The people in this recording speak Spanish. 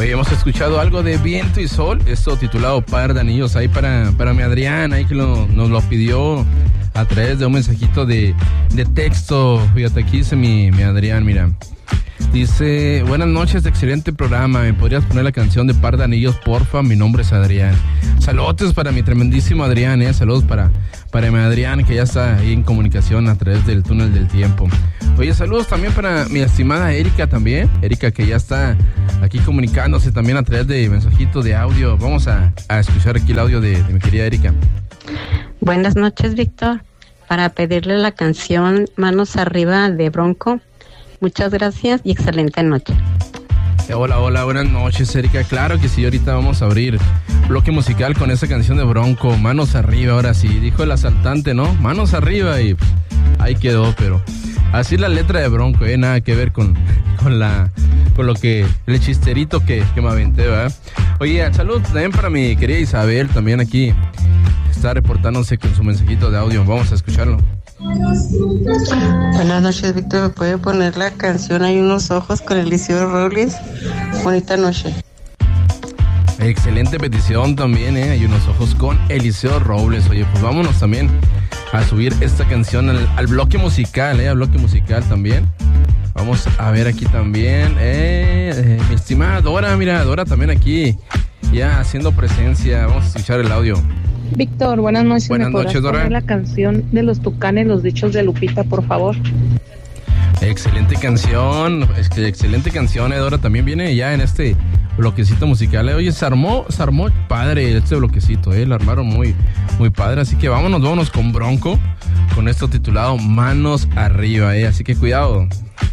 Oye, hemos escuchado algo de Viento y Sol, esto titulado Par de Anillos, ahí para mi Adrián, ahí que nos lo pidió a través de un mensajito de texto. Fíjate, aquí dice mi Adrián, mira. Dice, buenas noches, excelente programa. ¿Me podrías poner la canción de Par de Anillos, porfa? Mi nombre es Adrián. Saludos para mi tremendísimo Adrián, saludos para mi Adrián, que ya está ahí en comunicación a través del túnel del tiempo. Oye, saludos también para mi estimada Erika también. Erika, que ya está aquí comunicándose también a través de mensajitos de audio. Vamos a escuchar aquí el audio de mi querida Erika. Buenas noches, Víctor. Para pedirle la canción Manos Arriba de Bronco. Muchas gracias y excelente noche. Hola, buenas noches, Erika. Claro que sí, ahorita vamos a abrir bloque musical con esa canción de Bronco, Manos Arriba, ahora sí. Dijo el asaltante, ¿no? Manos arriba y ahí quedó, pero así la letra de Bronco, nada que ver con lo que, el chisterito que me aventé, ¿verdad? Oye, saludos también para mi querida Isabel, también aquí está reportándose con su mensajito de audio. Vamos a escucharlo. Buenas noches, Víctor. ¿Me puede poner la canción Hay unos ojos con Eliseo Robles? Bonita noche. Excelente petición también, Hay unos ojos con Eliseo Robles. Oye, pues vámonos también a subir esta canción al bloque musical, al bloque musical también. Vamos a ver aquí también, mi estimada Dora, mira, Dora también aquí, ya haciendo presencia. Vamos a escuchar el audio. Víctor, buenas noches. Buenas noches, Dora. Poner la canción de los Tucanes, Los Dichos de Lupita, por favor? Excelente canción, excelente canción, Dora. También viene ya en este bloquecito musical. Oye, se armó padre este bloquecito, lo armaron muy, muy padre. Así que vámonos con Bronco, con esto titulado Manos Arriba, así que cuidado.